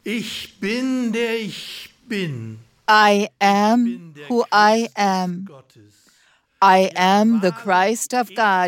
Ich bin, der ich bin. I am who I am. I am the Christ of God.